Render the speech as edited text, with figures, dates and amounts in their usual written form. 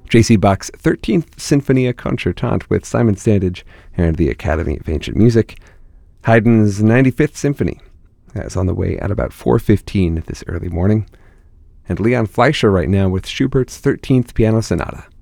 J.C. Bach's 13th Sinfonia Concertante with Simon Standage and the Academy of Ancient Music. Haydn's 95th Symphony. That's on the way at about 4:15 this early morning. And Leon Fleischer right now with Schubert's 13th Piano Sonata.